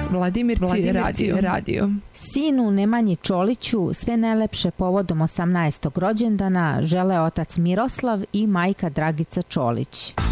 Vladimirci radio. Sinu Nemanji Čoliću sve najlepše povodom 18. rođendana žele otac Miroslav i majka Dragica Čolić.